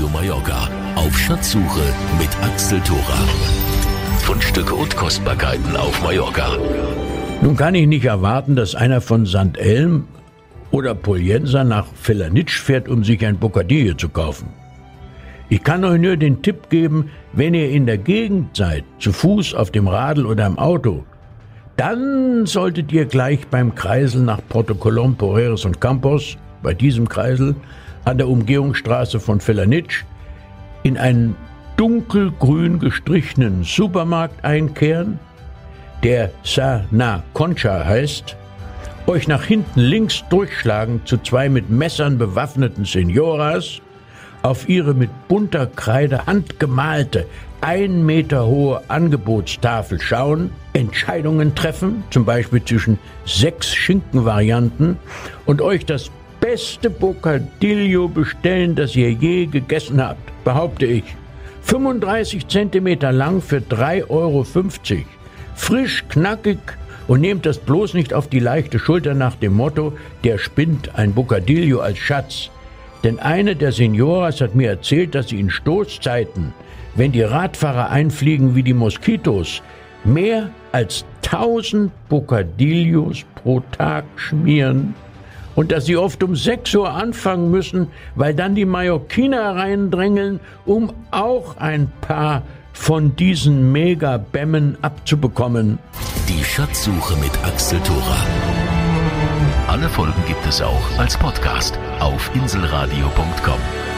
Mallorca auf Schatzsuche mit Axel Thora. Fundstücke und Kostbarkeiten auf Mallorca. Nun kann ich nicht erwarten, dass einer von St. Elm oder Pollensa nach Felanitsch fährt, um sich ein Bocadillo zu kaufen. Ich kann euch nur den Tipp geben, wenn ihr in der Gegend seid, zu Fuß, auf dem Radl oder im Auto, dann solltet ihr gleich beim Kreisel nach Porto Colom, Porreres und Campos, bei diesem Kreisel, an der Umgehungsstraße von Felanitsch, in einen dunkelgrün gestrichenen Supermarkt einkehren, der Sa Na Concha heißt, euch nach hinten links durchschlagen zu zwei mit Messern bewaffneten Senioras, auf ihre mit bunter Kreide handgemalte, 1 Meter hohe Angebotstafel schauen, Entscheidungen treffen, zum Beispiel zwischen 6 Schinkenvarianten, und euch das beste Bocadillo bestellen, das ihr je gegessen habt, behaupte ich. 35 Zentimeter lang für 3,50 Euro. Frisch, knackig, und nehmt das bloß nicht auf die leichte Schulter nach dem Motto, der spinnt ein Bocadillo als Schatz. Denn eine der Senioras hat mir erzählt, dass sie in Stoßzeiten, wenn die Radfahrer einfliegen wie die Moskitos, mehr als 1000 Bocadillos pro Tag schmieren und dass sie oft um 6 Uhr anfangen müssen, weil dann die Mallorquiner reindrängeln, um auch ein paar von diesen Mega-Bämmen abzubekommen. Die Schatzsuche mit Axel Thora. Alle Folgen gibt es auch als Podcast auf inselradio.com.